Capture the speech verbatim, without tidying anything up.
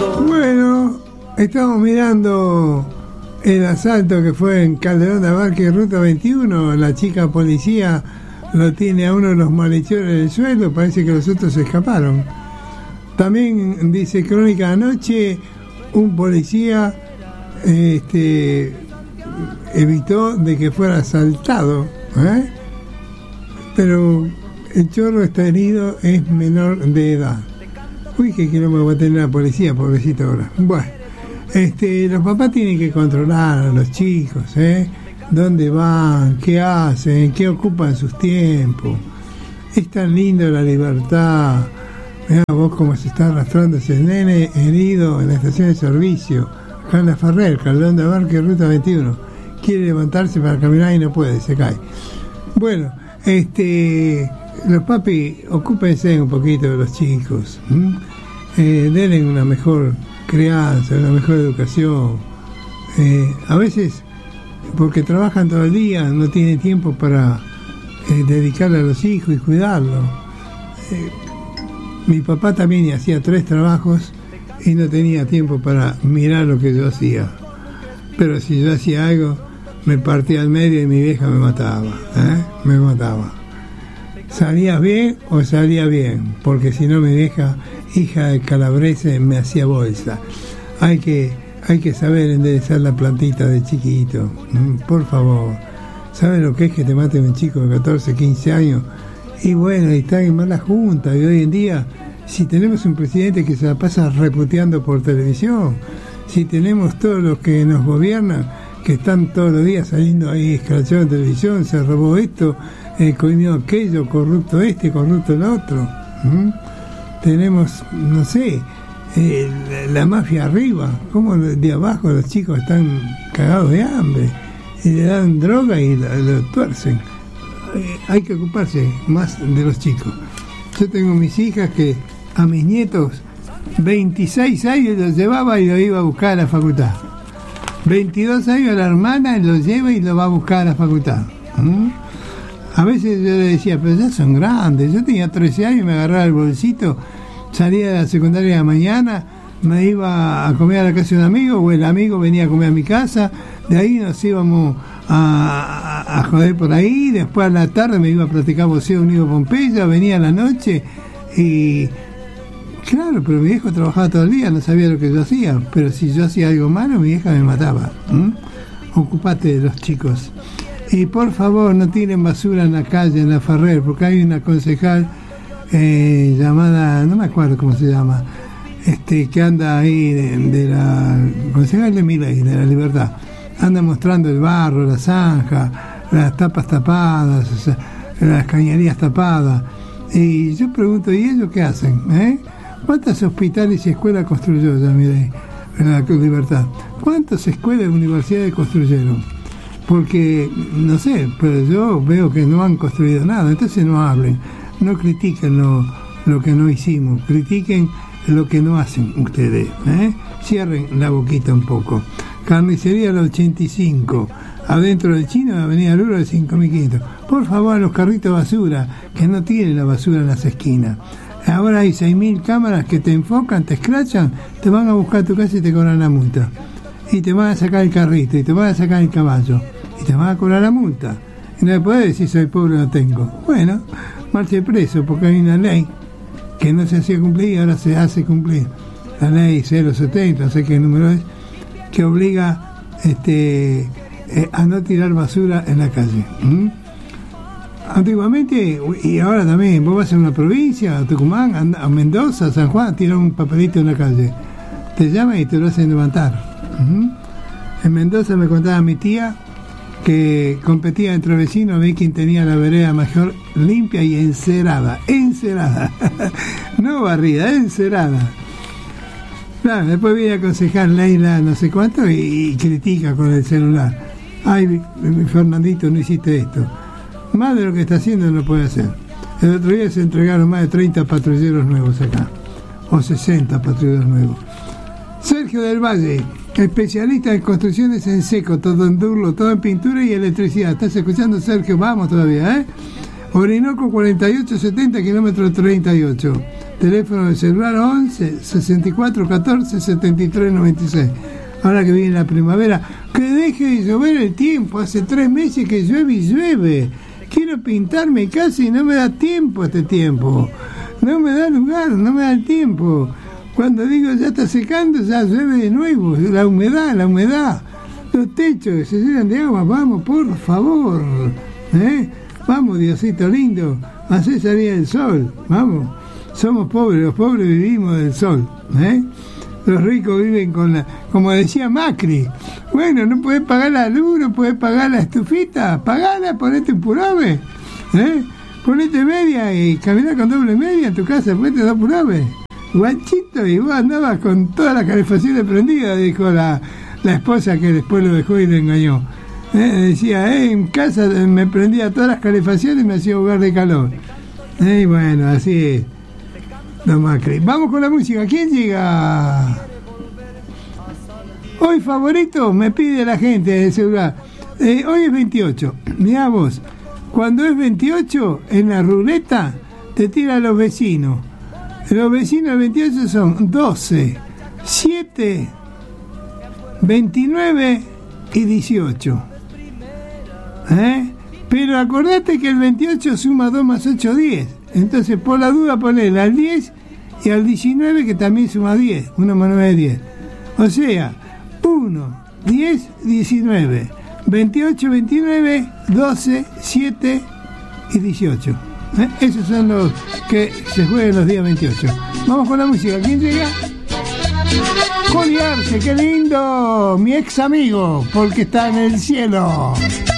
Bueno, estamos mirando el asalto que fue en Calderón de Abarque, Ruta veintiuno. La chica policía lo tiene a uno de los malhechores del suelo, parece que los otros se escaparon. También dice Crónica, anoche un policía este, evitó de que fuera asaltado, ¿eh? Pero el chorro está herido, es menor de edad. Uy, qué quilombo va a tener la policía, pobrecito ahora. Bueno, este, los papás tienen que controlar a los chicos, ¿eh? ¿Dónde van? ¿Qué hacen? ¿Qué ocupan sus tiempos? Es tan lindo la libertad. Mirá vos cómo se está arrastrando ese nene herido en la estación de servicio. Acá en La Ferrer, Calderón de Abarque, Ruta veintiuno. Quiere levantarse para caminar y no puede, se cae. Bueno, este... los papis, ocúpense un poquito de los chicos, eh, denle una mejor crianza, una mejor educación. Eh, a veces, porque trabajan todo el día, no tienen tiempo para eh, dedicarle a los hijos y cuidarlos. Eh, mi papá también hacía tres trabajos y no tenía tiempo para mirar lo que yo hacía. Pero si yo hacía algo, me partía al medio y mi vieja me mataba, ¿eh? me mataba. ¿Salía bien o salía bien? Porque si no mi vieja, hija de calabrese, me hacía bolsa. Hay que, hay que saber enderezar la plantita de chiquito, por favor. ¿Sabes lo que es que te maten un chico de catorce, quince años? Y bueno, y está en mala junta. Y hoy en día, si tenemos un presidente que se la pasa reputeando por televisión, si tenemos todos los que nos gobiernan, que están todos los días saliendo ahí escrachados en televisión, se robó esto, eh, coimió aquello, corrupto este, corrupto el otro. ¿Mm? Tenemos, no sé, eh, la, la mafia arriba, como de abajo los chicos están cagados de hambre, y le dan droga y lo, lo tuercen. Eh, hay que ocuparse más de los chicos. Yo tengo mis hijas que a mis nietos, veintiséis años los llevaba y los iba a buscar a la facultad. veintidós años la hermana lo lleva y lo va a buscar a la facultad. ¿Mm? A veces yo le decía, pero ya son grandes. Yo tenía trece años, me agarraba el bolsito, salía de la secundaria de la mañana, me iba a comer a la casa de un amigo, o el amigo venía a comer a mi casa, de ahí nos íbamos a, a, a joder por ahí, después a la tarde me iba a practicar boxeo unido Pompeya, venía a la noche y... Claro, pero mi viejo trabajaba todo el día, no sabía lo que yo hacía, pero si yo hacía algo malo, mi vieja me mataba. ¿Mm? Ocupate de los chicos. Y por favor, no tiren basura en la calle, en La Ferrer, porque hay una concejal eh, llamada, no me acuerdo cómo se llama, este que anda ahí de, de la concejal de Milei, de La Libertad, anda mostrando el barro, la zanja, las tapas tapadas, o sea, las cañerías tapadas. Y yo pregunto, ¿y ellos qué hacen? ¿Eh? ¿Cuántos hospitales y escuelas construyó ya Milei en La Libertad? ¿Cuántas escuelas y universidades construyeron? Porque, no sé, pero yo veo que no han construido nada, entonces no hablen, no critiquen lo, lo que no hicimos, critiquen lo que no hacen ustedes, ¿eh? Cierren la boquita un poco. Carnicería la ochenta y cinco, adentro del Chino, Avenida Luro de cinco mil quinientos. Por favor, los carritos de basura, que no tienen la basura en las esquinas. Ahora hay seis mil cámaras que te enfocan, te escrachan, te van a buscar a tu casa y te cobran la multa. Y te van a sacar el carrito, y te van a sacar el caballo, y te van a cobrar la multa. Y no le podés decir soy pobre no tengo. Bueno, marche preso, porque hay una ley que no se hacía cumplir y ahora se hace cumplir. La ley cero setenta, no sé qué número es, que obliga este, eh, a no tirar basura en la calle. ¿Mm? Antiguamente, y ahora también, vos vas a una provincia, a Tucumán, a Mendoza, a San Juan, tiran un papelito en la calle. Te llaman y te lo hacen levantar. Uh-huh. En Mendoza me contaba mi tía que competía entre vecinos a ver quién tenía la vereda mejor limpia y encerada. Encerada. No barrida, encerada. Claro, después viene a aconsejar Leila no sé cuánto y, y critica con el celular. Ay, Fernandito, no hiciste esto. Más de lo que está haciendo no puede hacer. El otro día se entregaron más de treinta patrulleros nuevos acá, o sesenta patrulleros nuevos. Sergio del Valle, especialista en construcciones en seco, todo en durlo, todo en pintura y electricidad. ¿Estás escuchando, Sergio? Vamos todavía, ¿eh? Orinoco cuarenta y ocho setenta, kilómetro treinta y ocho. teléfono de celular once, sesenta y cuatro, catorce, setenta y tres, noventa y seis. Ahora que viene la primavera, que deje de llover el tiempo, hace tres meses que llueve y llueve. Quiero pintar mi casa y no me da tiempo este tiempo. No me da lugar, no me da el tiempo. Cuando digo ya está secando, ya llueve de nuevo. La humedad, la humedad. Los techos que se llenan de agua, vamos, por favor. ¿Eh? Vamos, Diosito lindo, hacé salir el sol. Vamos. Somos pobres, los pobres vivimos del sol. ¿Eh? Los ricos viven con la... Como decía Macri. Bueno, no podés pagar la luz, no podés pagar la estufita. Pagala, ponete un purave. ¿Eh? Ponete media y caminá con doble media en tu casa, ponete dos puraves. Guachito, y vos andabas con todas las calefacciones prendidas, dijo la, la esposa que después lo dejó y le engañó. Eh, decía, eh, en casa me prendía todas las calefacciones y me hacía ahogar de calor. Eh, y bueno, así es, don Macri. Vamos con la música. ¿Quién llega? Hoy favorito, me pide la gente de celular. Eh, hoy es veintiocho. Mirá vos, cuando es veintiocho, en la ruleta te tiran los vecinos. Los vecinos del veintiocho son doce, siete, veintinueve y dieciocho. ¿Eh? Pero acordate que el veintiocho suma dos más ocho, diez. Entonces, por la duda, ponele al diez y al diecinueve, que también suma diez. uno más nueve es diez. O sea, uno, diez, diecinueve, veintiocho, veintinueve, doce, siete y dieciocho. ¿Eh? Esos son los que se juegan los días veintiocho. Vamos con la música. ¿Quién llega? Juli Arce, qué lindo. Mi ex amigo, porque está en el cielo.